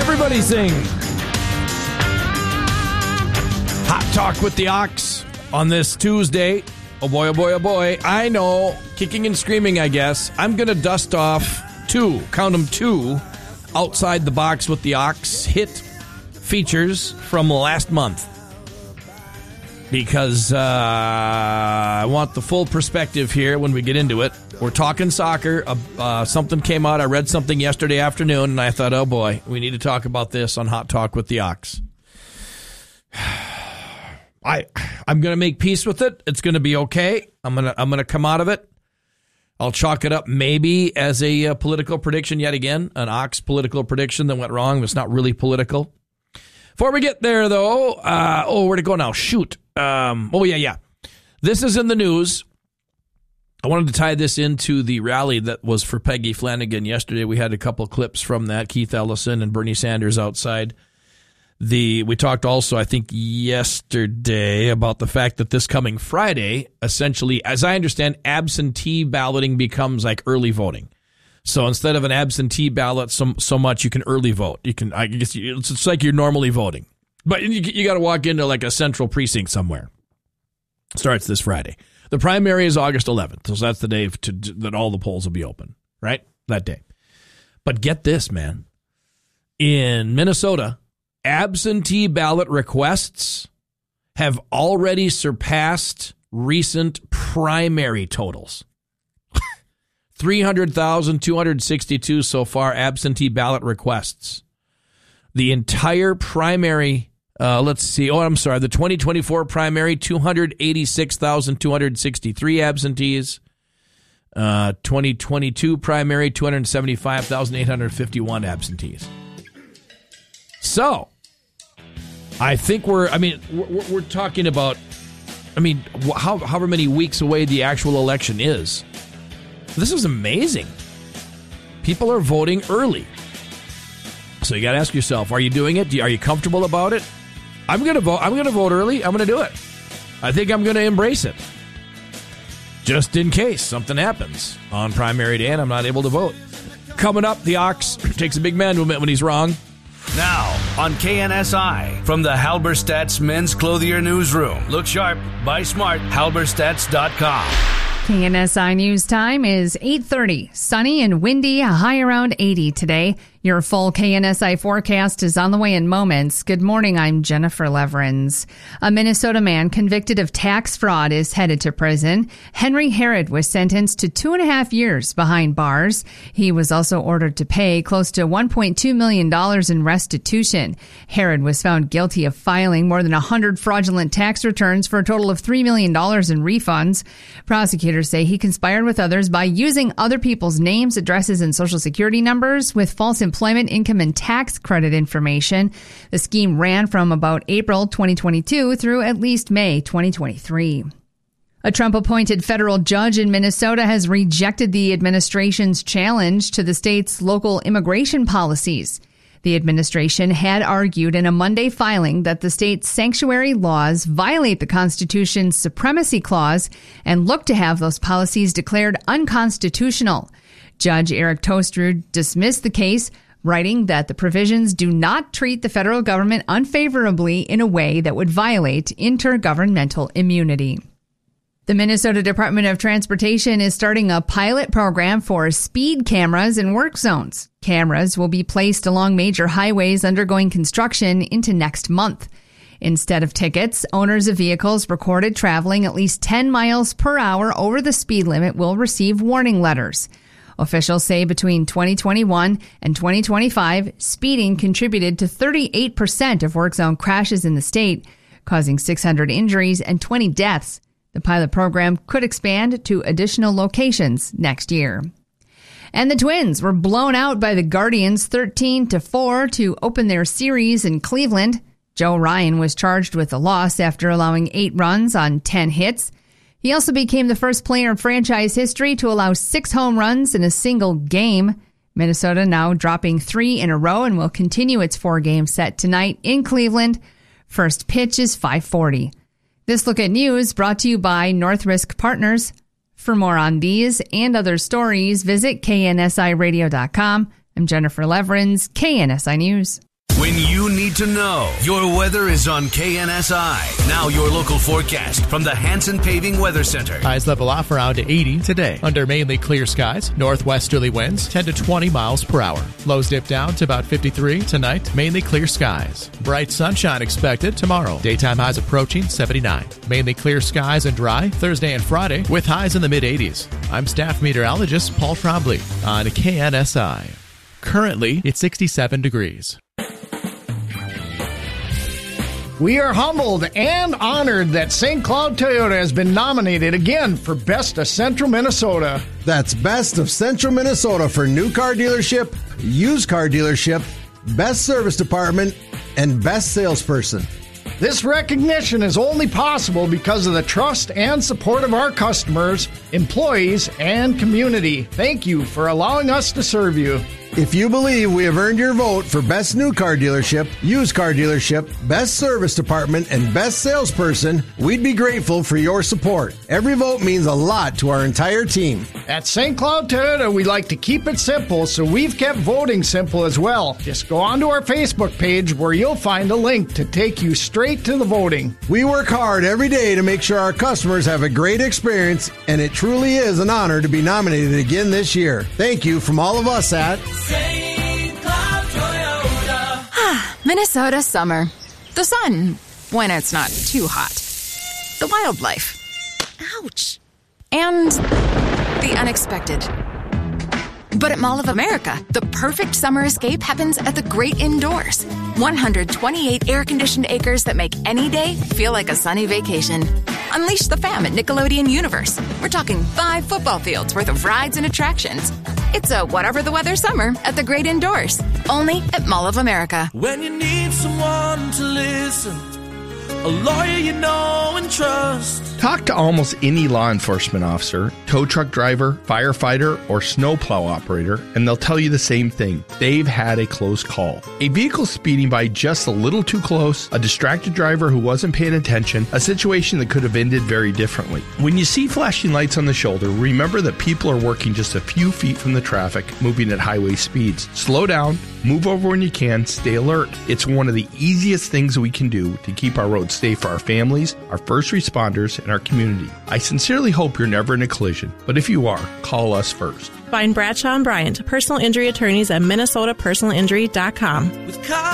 Everybody sing. Hot Talk with the Ox on this Tuesday. Oh boy, oh boy, oh boy. I know, kicking and screaming, I guess. I'm going to dust off two Outside the Box with the Ox hit features from last month. Because I want the full perspective here when we get into it. We're talking soccer. Something came out. I read something yesterday afternoon, and I thought, oh boy, we need to talk about this on Hot Talk with the Ox. I'm going to make peace with it. It's going to be okay. I'm going to come out of it. I'll chalk it up maybe as a political prediction yet again, an Ox political prediction that went wrong. It's not really political. Before we get there, though, where to go now? Shoot. Yeah. This is in the news. I wanted to tie this into the rally that was for Peggy Flanagan yesterday. We had a couple clips from that, Keith Ellison and Bernie Sanders outside. We talked also, I think, yesterday about the fact that this coming Friday, essentially, as I understand, absentee balloting becomes like early voting. So instead of an absentee ballot so much, you can early vote. You can, I guess, it's like you're normally voting. But you got to walk into like a central precinct somewhere. Starts this Friday. The primary is August 11th, so that's the day that all the polls will be open, right? That day. But get this, man. In Minnesota, absentee ballot requests have already surpassed recent primary totals. 300,262 so far absentee ballot requests. The entire primary, the 2024 primary, 286,263 absentees. 2022 primary, 275,851 absentees. So, I think we're talking about, however many weeks away the actual election is. This is amazing. People are voting early. So you got to ask yourself, are you doing it? Are you comfortable about it? I'm going to vote. I'm going to vote early. I'm going to do it. I think I'm going to embrace it. Just in case something happens on primary day and I'm not able to vote. Coming up, the Ox takes a big man movement when he's wrong. Now, on KNSI, from the Halberstadt's Men's Clothier Newsroom. Look sharp, buy smart, halberstads.com. KNSI News Time is 8:30. Sunny and windy, a high around 80 today. Your full KNSI forecast is on the way in moments. Good morning, I'm Jennifer Leverins. A Minnesota man convicted of tax fraud is headed to prison. Henry Herod was sentenced to 2.5 years behind bars. He was also ordered to pay close to $1.2 million in restitution. Herod was found guilty of filing more than 100 fraudulent tax returns for a total of $3 million in refunds. Prosecutors say he conspired with others by using other people's names, addresses, and social security numbers with false employment, income, and tax credit information. The scheme ran from about April 2022 through at least May 2023. A Trump-appointed federal judge in Minnesota has rejected the administration's challenge to the state's local immigration policies. The administration had argued in a Monday filing that the state's sanctuary laws violate the Constitution's supremacy clause and look to have those policies declared unconstitutional. Judge Eric Tostrud dismissed the case, writing that the provisions do not treat the federal government unfavorably in a way that would violate intergovernmental immunity. The Minnesota Department of Transportation is starting a pilot program for speed cameras in work zones. Cameras will be placed along major highways undergoing construction into next month. Instead of tickets, owners of vehicles recorded traveling at least 10 miles per hour over the speed limit will receive warning letters. Officials say between 2021 and 2025, speeding contributed to 38% of work zone crashes in the state, causing 600 injuries and 20 deaths. The pilot program could expand to additional locations next year. And the Twins were blown out by the Guardians 13-4 to open their series in Cleveland. Joe Ryan was charged with the loss after allowing 8 runs on 10 hits. He also became the first player in franchise history to allow 6 home runs in a single game. Minnesota now dropping 3 in a row and will continue its 4-game set tonight in Cleveland. First pitch is 5:40. This Look at News brought to you by North Risk Partners. For more on these and other stories, visit KNSIRadio.com. I'm Jennifer Leverins, KNSI News. When you need to know, your weather is on KNSI. Now your local forecast from the Hanson Paving Weather Center. Highs level off around 80 today. Under mainly clear skies, northwesterly winds 10 to 20 miles per hour. Lows dip down to about 53 tonight. Mainly clear skies. Bright sunshine expected tomorrow. Daytime highs approaching 79. Mainly clear skies and dry Thursday and Friday with highs in the mid-80s. I'm staff meteorologist Paul Trombley on KNSI. Currently, it's 67 degrees. We are humbled and honored that St. Cloud Toyota has been nominated again for Best of Central Minnesota. That's Best of Central Minnesota for new car dealership, used car dealership, best service department, and best salesperson. This recognition is only possible because of the trust and support of our customers, employees, and community. Thank you for allowing us to serve you. If you believe we have earned your vote for Best New Car Dealership, Used Car Dealership, Best Service Department, and Best Salesperson, we'd be grateful for your support. Every vote means a lot to our entire team. At St. Cloud Toyota, we like to keep it simple, so we've kept voting simple as well. Just go onto our Facebook page where you'll find a link to take you straight to the voting. We work hard every day to make sure our customers have a great experience, and it truly is an honor to be nominated again this year. Thank you from all of us at St. Cloud Toyota. Minnesota summer. The sun, when it's not too hot. The wildlife. Ouch. And the unexpected. But at Mall of America, the perfect summer escape happens at the great indoors. 128 air-conditioned acres that make any day feel like a sunny vacation. Unleash the fam at Nickelodeon Universe. We're talking 5 football fields worth of rides and attractions. It's a whatever the weather summer at the great indoors. Only at Mall of America. When you need someone to listen, a lawyer you know and trust. Talk to almost any law enforcement officer, tow truck driver, firefighter, or snowplow operator, and they'll tell you the same thing. They've had a close call. A vehicle speeding by just a little too close, a distracted driver who wasn't paying attention, a situation that could have ended very differently. When you see flashing lights on the shoulder, remember that people are working just a few feet from the traffic, moving at highway speeds. Slow down, move over when you can, stay alert. It's one of the easiest things we can do to keep our roads safe for our families, our first responders, and our community. I sincerely hope you're never in a collision, but if you are, call us first. Find Bradshaw and Bryant, personal injury attorneys at minnesotapersonalinjury.com.